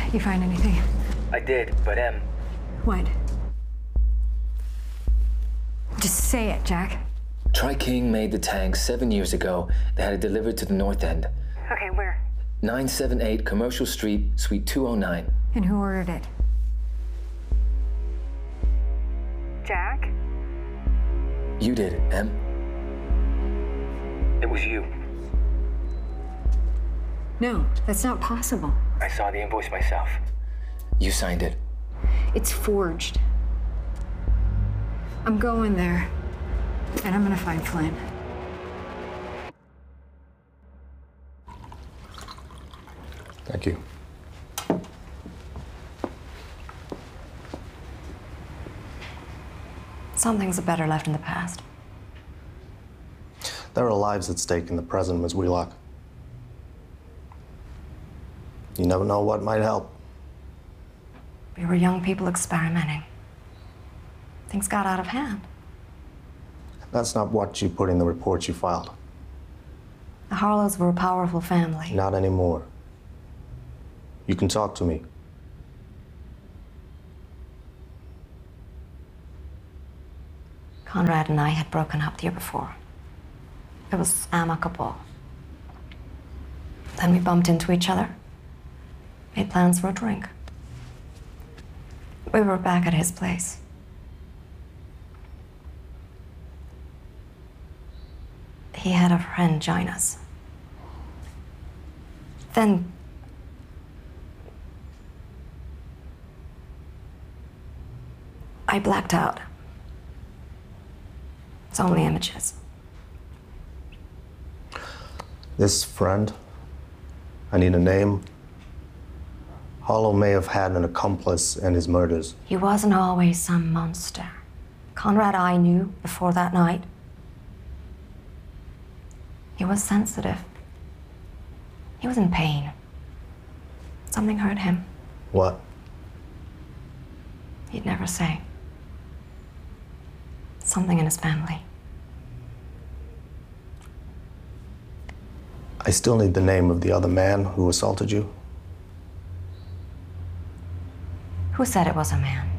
You find anything? I did, but What? Just say it, Jack. Tri-King made the tank 7 years ago. They had it delivered to the north end. Okay, where? 978 Commercial Street, Suite 209. And who ordered it? Jack? You did it, Em. It was you. No, that's not possible. I saw the invoice myself. You signed it. It's forged. I'm going there, and I'm gonna find Flynn. Thank you. Some things are better left in the past. There are lives at stake in the present, Ms. Wheelock. You never know what might help. We were young people experimenting. Things got out of hand. That's not what you put in the report you filed. The Harlows were a powerful family. Not anymore. You can talk to me. Conrad and I had broken up the year before. It was amicable. Then we bumped into each other, made plans for a drink. We were back at his place. He had a friend join us. Then I blacked out. It's only images. This friend, I need a name. Harlow may have had an accomplice in his murders. He wasn't always some monster. Conrad I knew before that night. He was sensitive. He was in pain. Something hurt him. What? He'd never say. Something in his family. I still need the name of the other man who assaulted you. Who said it was a man?